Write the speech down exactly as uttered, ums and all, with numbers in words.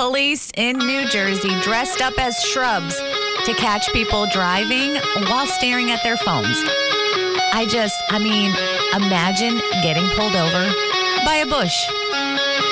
Police in New Jersey dressed up as shrubs to catch people driving while staring at their phones. I just, I mean, imagine getting pulled over by a bush.